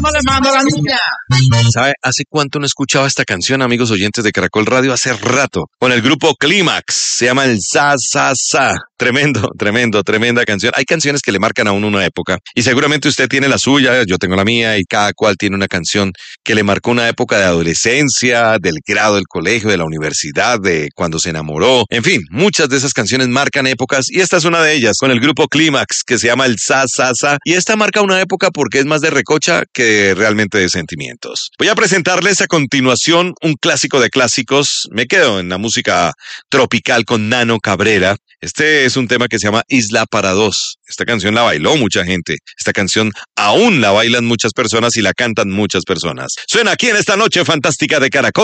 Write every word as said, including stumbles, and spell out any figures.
¿Cómo le mando a la niña? ¿Sabe hace cuánto no escuchaba esta canción, amigos oyentes de Caracol Radio? Hace rato. Con el grupo Clímax. Se llama el Sa Sa Sa. Tremendo, tremendo, tremenda canción. Hay canciones que le marcan a uno una época. Y seguramente usted tiene la suya, yo tengo la mía, y cada cual tiene una canción que le marcó una época de adolescencia, del grado del colegio, de la universidad, de cuando se enamoró. En fin, muchas de esas canciones marcan épocas y esta es una de ellas, con el grupo Clímax, que se llama el Sa Sa Sa. Y esta marca una época porque es más de recocha que realmente de sentimientos. Voy a presentarles a continuación un clásico de clásicos. Me quedo en la música tropical con Nano Cabrera. Este es un tema que se llama Isla para Dos. Esta canción la bailó mucha gente. Esta canción aún la bailan muchas personas y la cantan muchas personas. Suena aquí en esta noche fantástica de Caracol.